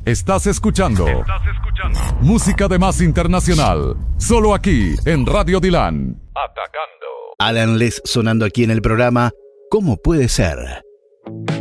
Estás escuchando música de más internacional, solo aquí en Radio Dylan. Alan Les sonando aquí en el programa ¿Cómo puede ser?